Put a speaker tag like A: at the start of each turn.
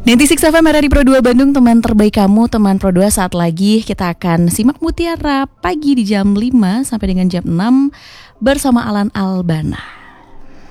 A: 96 FM di Pro 2 Bandung, teman terbaik kamu, teman Pro 2. Saat lagi kita akan simak Mutiara Pagi di jam 5 sampai dengan jam 6 bersama Alan Albana.